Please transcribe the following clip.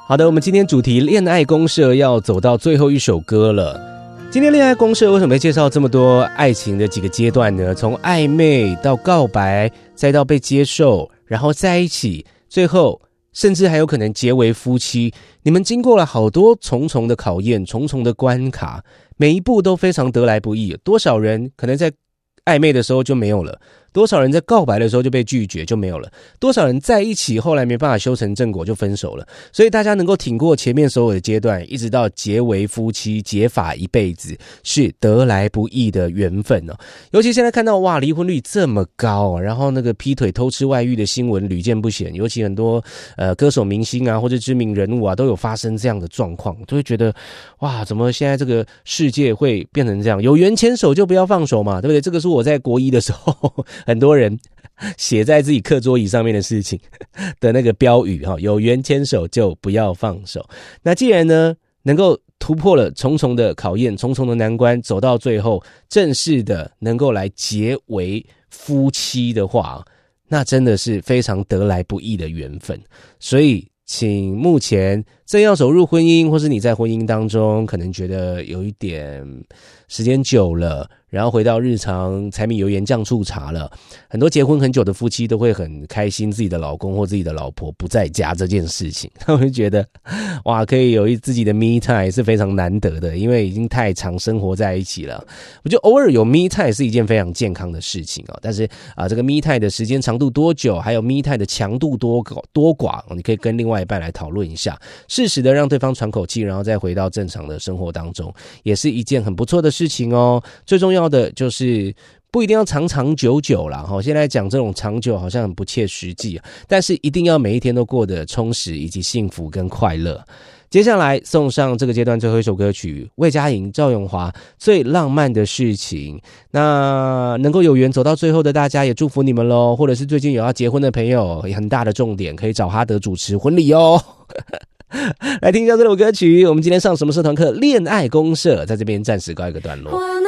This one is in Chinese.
好的，我们今天主题恋爱公社要走到最后一首歌了。今天恋爱公社为什么会介绍这么多爱情的几个阶段呢？从暧昧到告白，再到被接受，然后在一起，最后甚至还有可能结为夫妻。你们经过了好多重重的考验，重重的关卡，每一步都非常得来不易。多少人可能在暧昧的时候就没有了，多少人在告白的时候就被拒绝就没有了，多少人在一起后来没办法修成正果就分手了。所以大家能够挺过前面所有的阶段，一直到结为夫妻，结发一辈子，是得来不易的缘分哦。尤其现在看到哇，离婚率这么高，然后那个劈腿偷吃外遇的新闻屡见不鲜，尤其很多歌手明星啊或者知名人物啊都有发生这样的状况，都会觉得哇，怎么现在这个世界会变成这样？有缘牵手就不要放手嘛，对不对？这个是我在国一的时候很多人写在自己课桌椅上面的事情的那个标语，有缘牵手就不要放手。那既然呢能够突破了重重的考验，重重的难关，走到最后正式的能够来结为夫妻的话，那真的是非常得来不易的缘分。所以请目前正要走入婚姻，或是你在婚姻当中可能觉得有一点时间久了，然后回到日常柴米油盐酱醋茶了，很多结婚很久的夫妻都会很开心自己的老公或自己的老婆不在家这件事情，他们会觉得哇，可以有自己的 me time 是非常难得的，因为已经太常生活在一起了。我觉得偶尔有 me time 是一件非常健康的事情，但是这个 me time 的时间长度多久，还有 me time 的强度多寡，你可以跟另外一半来讨论一下，适时的让对方喘口气，然后再回到正常的生活当中，也是一件很不错的事情哦。最重要的就是不一定要长长久久啦，现在讲这种长久好像很不切实际，但是一定要每一天都过得充实以及幸福跟快乐。接下来送上这个阶段最后一首歌曲，魏佳莹、赵咏华最浪漫的事情。那能够有缘走到最后的大家也祝福你们咯，或者是最近有要结婚的朋友，也很大的重点可以找哈德主持婚礼哦。来听一下这首歌曲，我们今天上什么社团课？恋爱公社，在这边暂时告一个段落。